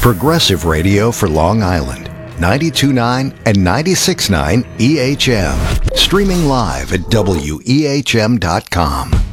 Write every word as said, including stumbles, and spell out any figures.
Progressive radio for Long Island. ninety-two point nine and ninety-six point nine E H M. Streaming live at W E H M dot com.